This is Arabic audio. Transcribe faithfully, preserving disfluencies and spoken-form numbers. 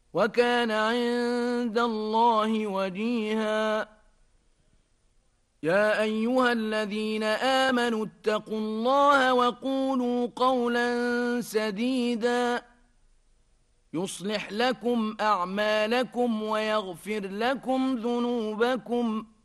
وكان عند الله وجيها. يا أيها الذين آمنوا اتقوا الله وقولوا قولا سديدا يصلح لكم أعمالكم ويغفر لكم ذنوبكم